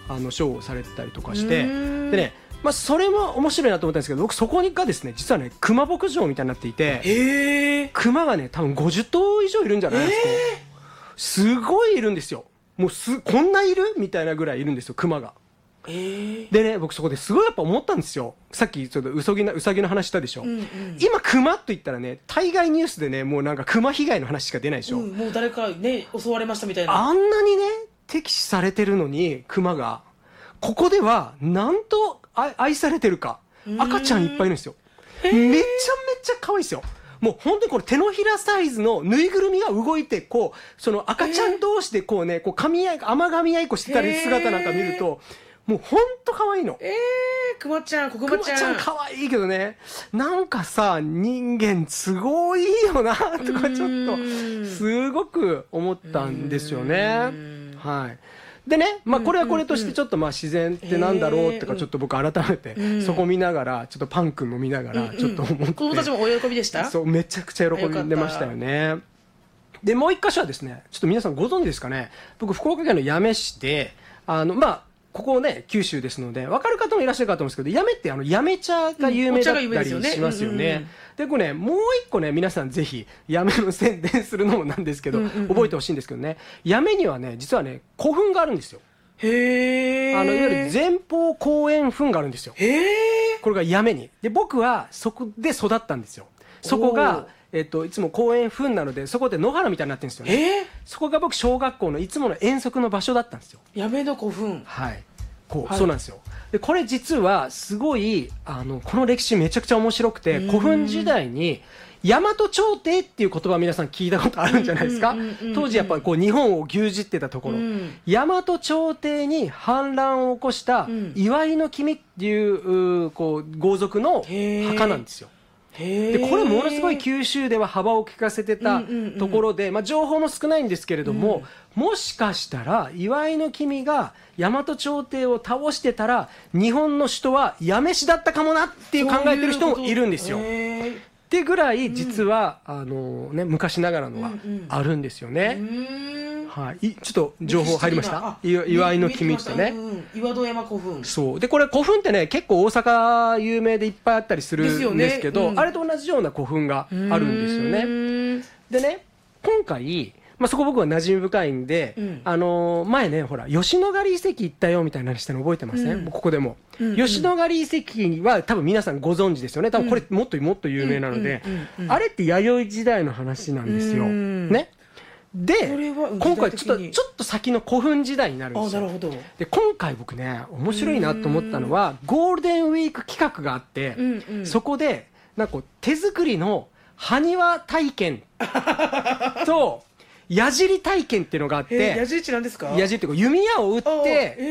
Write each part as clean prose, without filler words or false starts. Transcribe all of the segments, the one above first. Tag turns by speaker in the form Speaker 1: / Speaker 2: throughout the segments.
Speaker 1: ショーをされてたりとかして、でね、それも面白いなと思ったんですけど、僕そこがですね、実はね熊牧場みたいになっていて、熊がね多分50頭以上いるんじゃないですか。すごいいるんですよ。もうこんないるみたいなぐらいいるんですよ、熊が。でね、僕そこですごいやっぱ思ったんですよ。さっきちょっとうさぎの話したでしょ、今熊と言ったらね、対外ニュースでね、もうなんか熊被害の話しか出ないでしょ、
Speaker 2: もう誰かね襲われましたみたいな。
Speaker 1: あんなにね敵視されてるのに熊がここではなんと愛されてるか。赤ちゃんいっぱいいるんですよ。めちゃめちゃ可愛いですよ。もう本当にこれ手のひらサイズのぬいぐるみが動いて、こうその赤ちゃん同士でこうね、こう甘噛み合いっこしてたり姿なんか見ると、もう本当可愛いの。
Speaker 2: くまちゃん、
Speaker 1: くまちゃん可愛いけどね、なんかさ、人間すごいよなとかちょっとすごく思ったんですよね。はい。でね、これはこれとしてちょっと自然ってなんだろうとかちょっと僕改めてそこ見ながら、ちょっとパン君も見ながらちょっと思って、
Speaker 2: 子供たちもお喜びでした？
Speaker 1: そう、めちゃくちゃ喜んでましたよね。でもう一箇所はですね、ちょっと皆さんご存知ですかね、僕福岡県の八女市でここね九州ですので分かる方もいらっしゃるかと思うんですけど、八女って八女茶が有名だったりしますよね。でこれね、もう一個ね、皆さんぜひ八女の宣伝するのもなんですけど、覚えてほしいんですけどね、八女にはね実はね古墳があるんですよ。いわゆる前方後円墳があるんですよ。これが八女に。で僕はそこで育ったんですよ。そこがいつも公園墳なので、そこで野原みたいになってるんですよね。そこが僕小学校のいつもの遠足の場所だったんですよ。
Speaker 2: 八女の古墳。
Speaker 1: はい。そうなんですよ。でこれ実はすごいこの歴史めちゃくちゃ面白くて、古墳時代に大和朝廷っていう言葉皆さん聞いたことあるんじゃないですか。当時やっぱりこう日本を牛耳ってたところ、大和朝廷に反乱を起こした岩井の君っていう豪族の墓なんですよ。でこれものすごい九州では幅を利かせてたところで、情報も少ないんですけれども、もしかしたら岩井の君が大和朝廷を倒してたら日本の首都は八女市だったかもなっていう考えてる人もいるんですよ。ってぐらい実は、昔ながらのはあるんですよね。はい、ちょっと情報入りました。岩井の君ってね、
Speaker 2: 岩戸山古墳。
Speaker 1: そうでこれ古墳ってね結構大阪有名でいっぱいあったりするんですけど、あれと同じような古墳があるんですよね。でね、今回そこ僕は馴染み深いんで、前ねほら吉野ヶ里遺跡行ったよみたいな話したの覚えてますね、ここでも。吉野ヶ里遺跡は多分皆さんご存知ですよね。多分これもっと有名なので、あれって弥生時代の話なんですよね。で今回ちょっと先の古墳時代になるんですよ。で今回僕ね面白いなと思ったのは、ゴールデンウィーク企画があって、そこでなんか手作りの埴輪体験と矢尻体験っていうのがあって、
Speaker 2: 矢尻って何ですか？
Speaker 1: 矢尻って弓矢を撃って、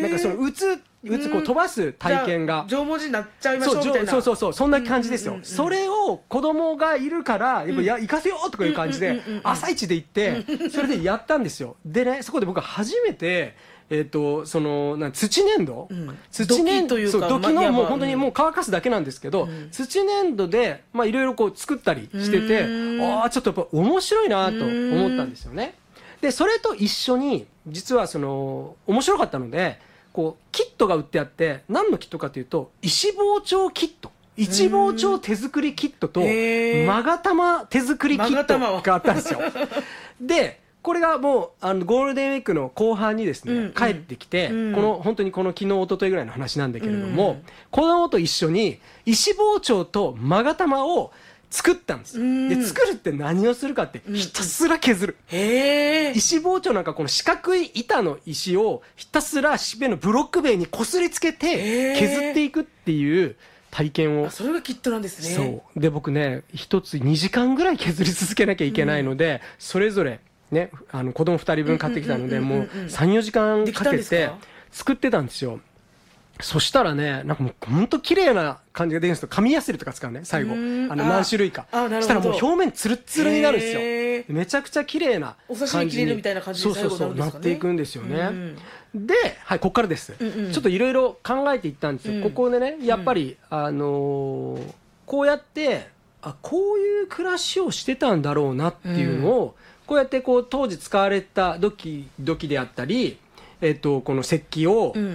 Speaker 1: なんかその撃つこう飛ばす体験が
Speaker 2: 縄文人になっちゃいましょうみたいな。
Speaker 1: そうそんな感じですよ。それを子供がいるからやっぱ行かせようとかいう感じで朝一で行ってそれでやったんですよ。でね、そこで僕は初めてその土粘土、土粘土というか土器のもう本当にもう乾かすだけなんですけど、土粘土でいろいろこう作ったりしてて、ちょっとやっぱ面白いなと思ったんですよね。でそれと一緒に実はその面白かったので、こうキットが売ってあって、何のキットかというと石包丁キット、一包丁手作りキットと勾玉手作りキットがあったんですよ。でこれがもうゴールデンウィークの後半にですね、帰ってきて、本当にこの昨日一昨日ぐらいの話なんだけれども、子供と一緒に石包丁と勾玉を作ったんです。で作るって何をするかって、ひたすら削る。石包丁なんかこの四角い板の石をひたすらしべのブロック塀にこすりつけて削っていくっていう体験を。
Speaker 2: それがキットなんですね。
Speaker 1: そうで僕ね、一つ2時間ぐらい削り続けなきゃいけないので、それぞれね子供2人分買ってきたので、もう 3,4 時間かけて作ってたんですよ。そしたらね、なんかもうほんと綺麗な感じが出るんですよ。紙ヤスリとか使うね、最後何種類かしたらもう表面ツルッツルになるんですよ。めちゃくちゃ綺麗な
Speaker 2: お刺身切れるみたいな感じで最後なるんですかね。
Speaker 1: なっていくんですよね。で、はい、ここからです。ちょっといろいろ考えていったんですよ。ここでね、やっぱりこうやってこういう暮らしをしてたんだろうなっていうのを、こうやってこう当時使われた土器であったり、この石器を